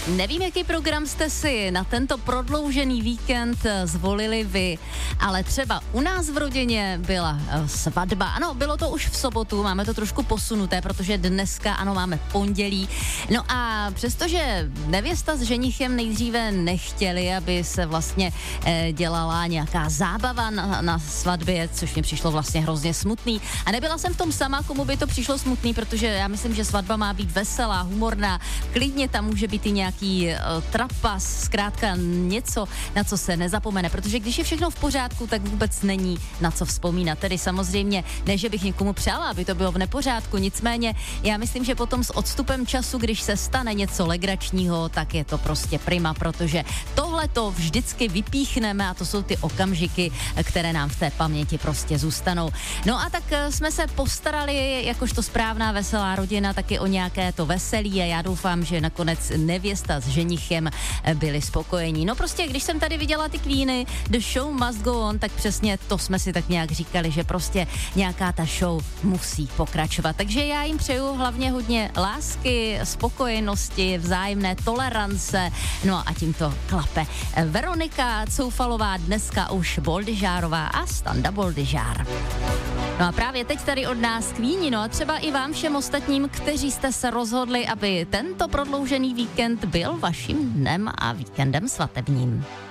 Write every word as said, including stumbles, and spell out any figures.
Nevím, jaký program jste si na tento prodloužený víkend zvolili vy, ale třeba u nás v rodině byla svatba. Ano, bylo to už v sobotu, máme to trošku posunuté, protože dneska, ano, máme pondělí. No a přestože nevěsta s ženichem nejdříve nechtěli, aby se vlastně eh, dělala nějaká zábava na, na svatbě, což mi přišlo vlastně hrozně smutný. A nebyla jsem v tom sama, komu by to přišlo smutný, protože já myslím, že svatba má být veselá, humorná, klidně tam může být i nějaký uh, trapas, zkrátka něco, na co se nezapomene, protože když je všechno v pořádku, tak vůbec není na co vzpomínat. Tedy samozřejmě, ne, že bych někomu přála, aby to bylo v nepořádku, nicméně já myslím, že potom s odstupem času, když se stane něco legračního, tak je to prostě prima, protože tohle to vždycky vypíchneme a to jsou ty okamžiky, které nám v té paměti prostě zůstanou. No a tak jsme se postarali, jakožto správná veselá rodina, taky o nějaké to veselí a já doufám, že nakonec nevěsta s ženichem byli spokojení. No prostě, když jsem tady viděla ty Queeny, The Show Must Go On, tak přesně to jsme si tak nějak říkali, že prostě nějaká ta show musí pokračovat. Takže já jim přeju hlavně hodně lásky, spokojenosti, vzájemné tolerance, no a tím to klape. Veronika Coufalová, dneska už Boldyžárová a Standa Boldyžár. No a právě teď tady od nás Queeni, no a třeba i vám všem ostatním, kteří jste se rozhodli, aby tento prodloužený víkend byl vaším dnem a víkendem svatebním.